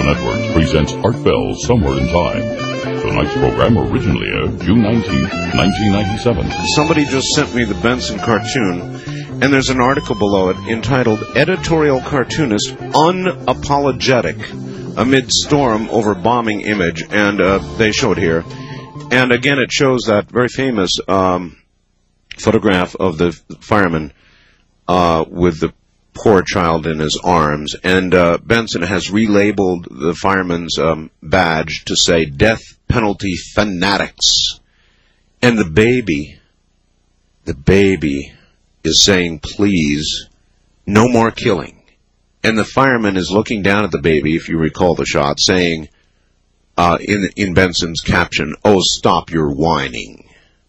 Networks presents Art Bell Somewhere in Time. Tonight's program originally aired June 19, 1997. Somebody just sent me the Benson cartoon, and there's an article below it entitled Editorial Cartoonist Unapologetic Amid Storm Over Bombing Image, and they show it here. And again, it shows that very famous photograph of the fireman with the poor child in his arms, and Benson has relabeled the fireman's badge to say Death Penalty Fanatics. And the baby is saying, please, no more killing. And the fireman is looking down at the baby, if you recall the shot, saying, in Benson's caption, oh, stop your whining.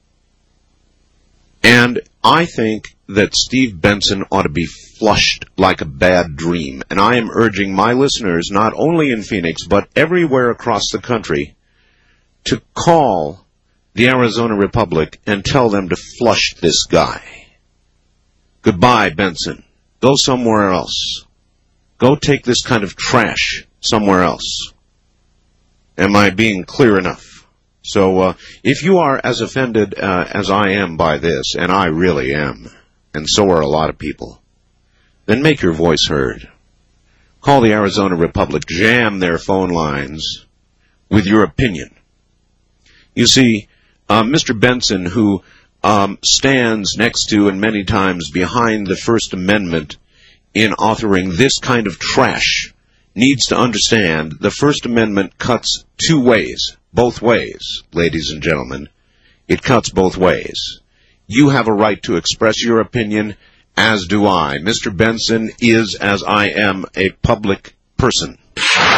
And I think that Steve Benson ought to be flushed like a bad dream. And I am urging my listeners, not only in Phoenix, but everywhere across the country, to call the Arizona Republic and tell them to flush this guy. Goodbye, Benson. Go somewhere else. Go take this kind of trash somewhere else. Am I being clear enough? So if you are as offended as I am by this, and I really am, and so are a lot of people, then make your voice heard. Call the Arizona Republic, jam their phone lines with your opinion. You see, Mr. Benson, who stands next to and many times behind the First Amendment in authoring this kind of trash, needs to understand the First Amendment cuts two ways, both ways, ladies and gentlemen. It cuts both ways. You have a right to express your opinion, as do I. Mr. Benson is, as I am, a public person.